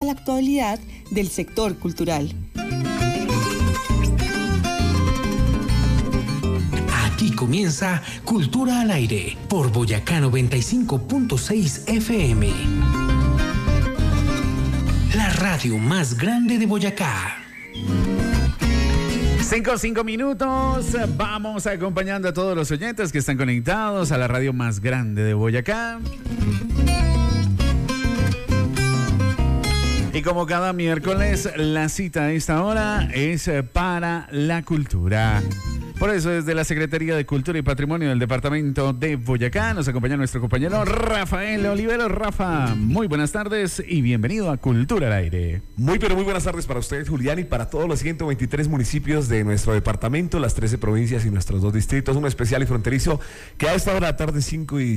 la actualidad del sector cultural. Aquí comienza Cultura al Aire por Boyacá 95.6 FM. La radio más grande de Boyacá. 5 minutos, vamos acompañando a todos los oyentes que están conectados a la radio más grande de Boyacá. Y como cada miércoles, la cita a esta hora es para la cultura. Por eso, desde la Secretaría de Cultura y Patrimonio del Departamento de Boyacá, nos acompaña nuestro compañero Rafael Olivero. Rafa, muy buenas tardes y bienvenido a Cultura al Aire. Muy buenas tardes para usted, Julián, y para todos los 123 municipios de nuestro departamento, las 13 provincias y nuestros 2 distritos, uno especial y fronterizo, que a esta hora de la tarde,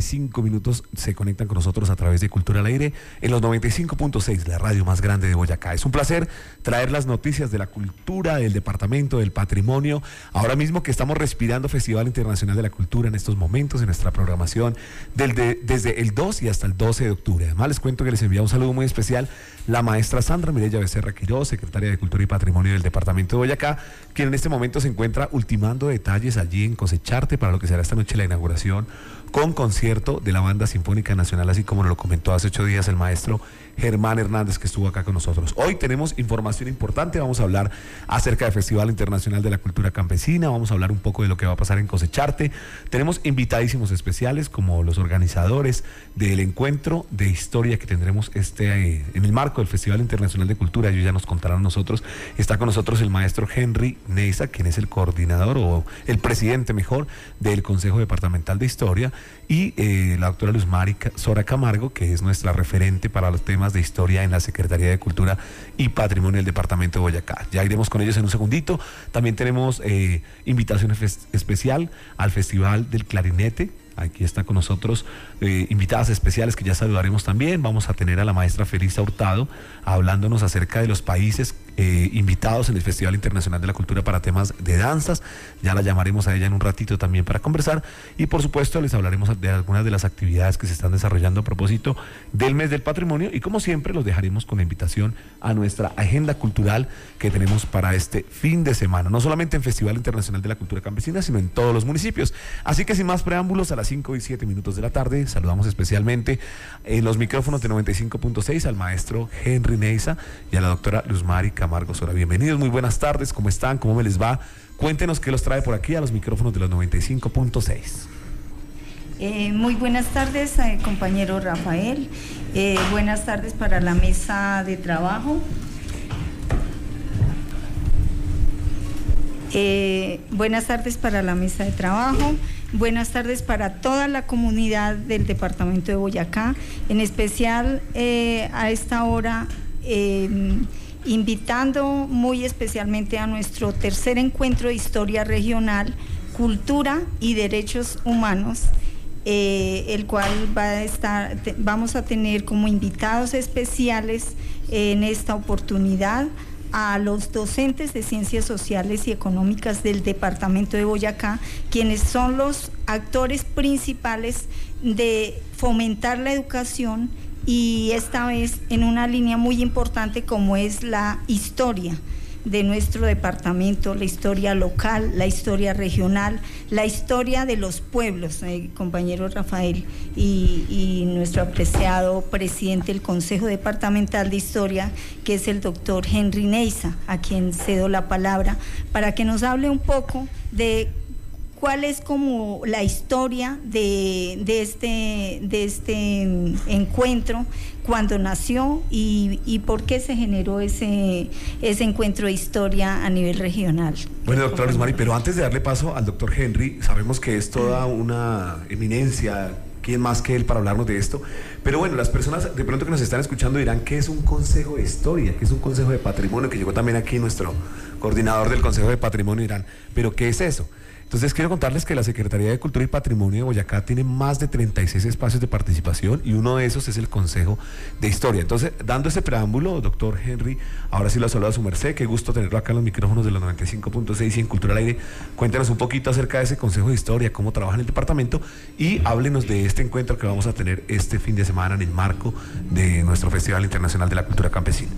5:05, se conectan con nosotros a través de Cultura al Aire en los 95.6, la radio más grande de Boyacá. Es un placer traer las noticias de la cultura, del departamento, del patrimonio. Ahora mismo que estamos respirando Festival Internacional de la Cultura en estos momentos en nuestra programación desde el 2 y hasta el 12 de octubre. Además, les cuento que les envía un saludo muy especial la maestra Sandra Mireya Becerra Quiroz, secretaria de Cultura y Patrimonio del Departamento de Boyacá, quien en este momento se encuentra ultimando detalles allí en Cosecharte para lo que será esta noche la inauguración con concierto de la Banda Sinfónica Nacional, así como nos lo comentó hace 8 días el maestro Germán Hernández, que estuvo acá con nosotros. Hoy tenemos información importante, vamos a hablar acerca del Festival Internacional de la Cultura Campesina, vamos a hablar un poco de lo que va a pasar en Cosecharte. Tenemos invitadísimos especiales como los organizadores del encuentro de historia que tendremos en el marco del Festival Internacional de Cultura. Ellos ya nos contarán a nosotros. Está con nosotros el maestro Henry Neiza, quien es el coordinador o el presidente mejor del Consejo Departamental de Historia, y la doctora Luz Mari Sora Camargo, que es nuestra referente para los temas de historia en la Secretaría de Cultura y Patrimonio del Departamento de Boyacá. Ya iremos con ellos en un segundito. También tenemos invitación especial al Festival del Clarinete. Aquí está con nosotros invitadas especiales que ya saludaremos también. Vamos a tener a la maestra Felisa Hurtado hablándonos acerca de los países invitados en el Festival Internacional de la Cultura para temas de danzas. Ya la llamaremos a ella en un ratito también para conversar. Y por supuesto les hablaremos de algunas de las actividades que se están desarrollando a propósito del mes del patrimonio. Y como siempre los dejaremos con la invitación a nuestra agenda cultural que tenemos para este fin de semana. No solamente en Festival Internacional de la Cultura Campesina, sino en todos los municipios. Así que sin más preámbulos, a las 5:07 de la tarde, saludamos especialmente en los micrófonos de 95.6 al maestro Henry Neiza y a la doctora Luz Mari Camargo Sora. Bienvenidos, muy buenas tardes, ¿cómo están? ¿Cómo me les va? Cuéntenos qué los trae por aquí a los micrófonos de los 95.6. Muy buenas tardes, compañero Rafael. Buenas tardes para la mesa de trabajo. Buenas tardes para la mesa de trabajo. Buenas tardes para toda la comunidad del departamento de Boyacá, en especial a esta hora invitando muy especialmente a nuestro tercer encuentro de historia regional, cultura y derechos humanos, el cual vamos a tener como invitados especiales en esta oportunidad a los docentes de Ciencias Sociales y Económicas del Departamento de Boyacá, quienes son los actores principales de fomentar la educación y esta vez en una línea muy importante como es la historia de nuestro departamento, la historia local, la historia regional, la historia de los pueblos, compañero Rafael, y nuestro apreciado presidente del Consejo Departamental de Historia, que es el doctor Henry Neiza, a quien cedo la palabra, para que nos hable un poco de cuál es como la historia de este encuentro, cuándo nació y por qué se generó ese encuentro de historia a nivel regional. Bueno, doctora Luz Mari, pero antes de darle paso al doctor Henry, sabemos que es toda una eminencia, quién más que él para hablarnos de esto, pero bueno, las personas de pronto que nos están escuchando dirán ¿qué es un consejo de historia? ¿Qué es un consejo de patrimonio? Que llegó también aquí nuestro coordinador del Consejo de Patrimonio, dirán, ¿pero qué es eso? Entonces quiero contarles que la Secretaría de Cultura y Patrimonio de Boyacá tiene más de 36 espacios de participación y uno de esos es el Consejo de Historia. Entonces, dando ese preámbulo, doctor Henry, ahora sí lo saluda a su merced, qué gusto tenerlo acá en los micrófonos de los 95.6 y en Cultura al Aire. Cuéntenos un poquito acerca de ese Consejo de Historia, cómo trabaja en el departamento y háblenos de este encuentro que vamos a tener este fin de semana en el marco de nuestro Festival Internacional de la Cultura Campesina.